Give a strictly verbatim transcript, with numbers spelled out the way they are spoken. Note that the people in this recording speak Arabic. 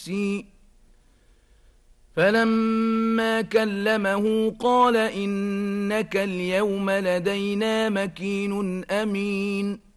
نفسي فلما كلمه قال إنك اليوم لدينا مكين أمين